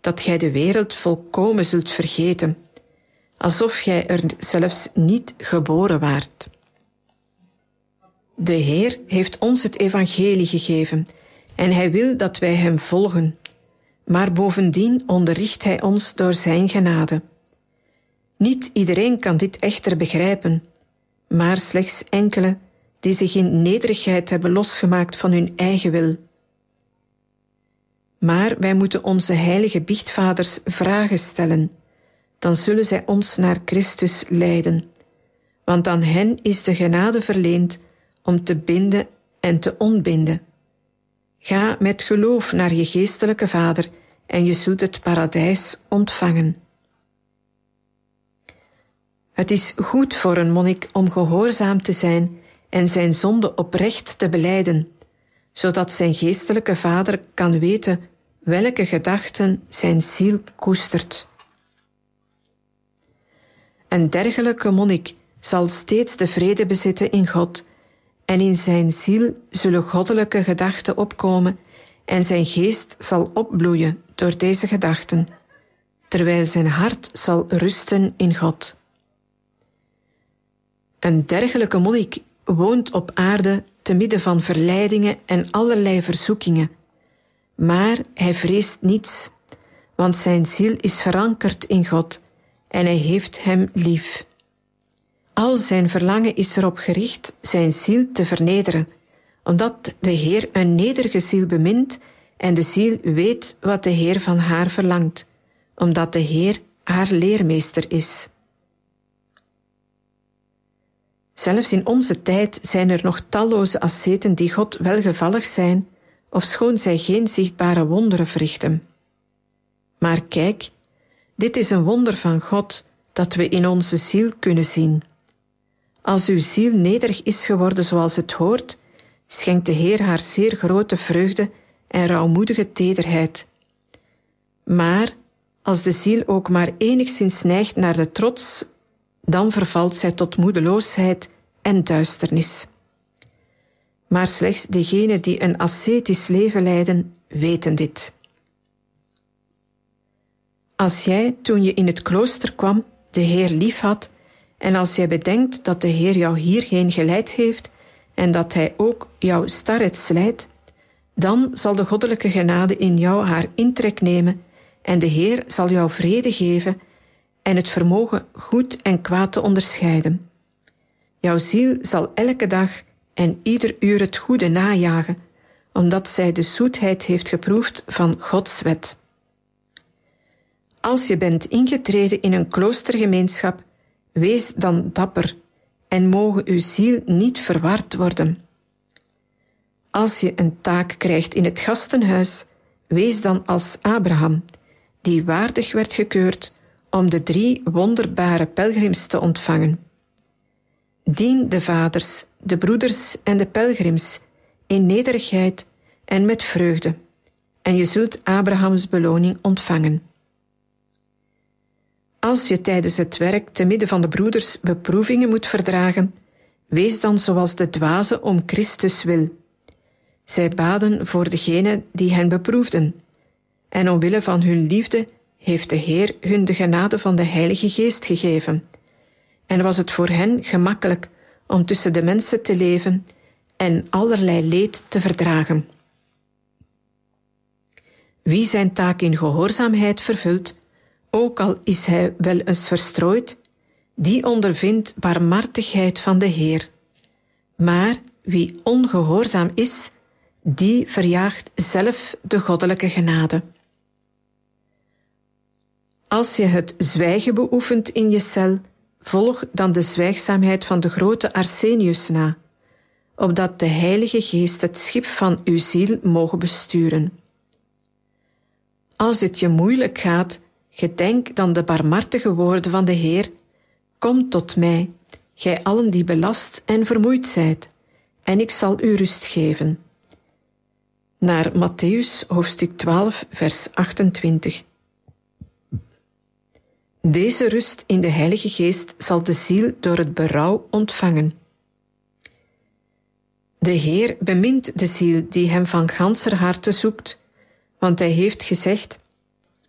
dat gij de wereld volkomen zult vergeten, alsof gij er zelfs niet geboren waart. De Heer heeft ons het evangelie gegeven en hij wil dat wij hem volgen. Maar bovendien onderricht hij ons door zijn genade. Niet iedereen kan dit echter begrijpen, maar slechts enkele die zich in nederigheid hebben losgemaakt van hun eigen wil. Maar wij moeten onze heilige biechtvaders vragen stellen, dan zullen zij ons naar Christus leiden, want aan hen is de genade verleend om te binden en te ontbinden. Ga met geloof naar je geestelijke vader en je zult het paradijs ontvangen. Het is goed voor een monnik om gehoorzaam te zijn en zijn zonde oprecht te belijden, zodat zijn geestelijke vader kan weten welke gedachten zijn ziel koestert. Een dergelijke monnik zal steeds de vrede bezitten in God, en in zijn ziel zullen goddelijke gedachten opkomen en zijn geest zal opbloeien door deze gedachten, terwijl zijn hart zal rusten in God. Een dergelijke monnik woont op aarde te midden van verleidingen en allerlei verzoekingen, maar hij vreest niets, want zijn ziel is verankerd in God en hij heeft hem lief. Al zijn verlangen is erop gericht zijn ziel te vernederen, omdat de Heer een nederige ziel bemint en de ziel weet wat de Heer van haar verlangt, omdat de Heer haar leermeester is. Zelfs in onze tijd zijn er nog talloze asceten die God welgevallig zijn, ofschoon zij geen zichtbare wonderen verrichten. Maar kijk, dit is een wonder van God dat we in onze ziel kunnen zien. Als uw ziel nederig is geworden zoals het hoort, schenkt de Heer haar zeer grote vreugde en rouwmoedige tederheid. Maar als de ziel ook maar enigszins neigt naar de trots, dan vervalt zij tot moedeloosheid en duisternis. Maar slechts degenen die een ascetisch leven leiden, weten dit. Als jij, toen je in het klooster kwam, de Heer lief had, en als jij bedenkt dat de Heer jou hierheen geleid heeft en dat Hij ook jouw starrets leidt, dan zal de goddelijke genade in jou haar intrek nemen en de Heer zal jou vrede geven en het vermogen goed en kwaad te onderscheiden. Jouw ziel zal elke dag en ieder uur het goede najagen, omdat zij de zoetheid heeft geproefd van Gods wet. Als je bent ingetreden in een kloostergemeenschap, wees dan dapper en mogen uw ziel niet verward worden. Als je een taak krijgt in het gastenhuis, wees dan als Abraham, die waardig werd gekeurd om de 3 wonderbare pelgrims te ontvangen. Dien de vaders, de broeders en de pelgrims in nederigheid en met vreugde, en je zult Abrahams beloning ontvangen. Als je tijdens het werk te midden van de broeders beproevingen moet verdragen, wees dan zoals de dwazen om Christus wil. Zij baden voor degenen die hen beproefden, en omwille van hun liefde heeft de Heer hun de genade van de Heilige Geest gegeven, en was het voor hen gemakkelijk om tussen de mensen te leven en allerlei leed te verdragen. Wie zijn taak in gehoorzaamheid vervult, ook al is hij wel eens verstrooid, die ondervindt barmhartigheid van de Heer. Maar wie ongehoorzaam is, die verjaagt zelf de goddelijke genade. Als je het zwijgen beoefent in je cel, volg dan de zwijgzaamheid van de grote Arsenius na, opdat de Heilige Geest het schip van uw ziel mogen besturen. Als het je moeilijk gaat, gedenk dan de barmhartige woorden van de Heer: kom tot mij, gij allen die belast en vermoeid zijt, en ik zal u rust geven. Naar Mattheüs hoofdstuk 12, vers 28. Deze rust in de Heilige Geest zal de ziel door het berouw ontvangen. De Heer bemint de ziel die hem van ganser harte zoekt, want hij heeft gezegd: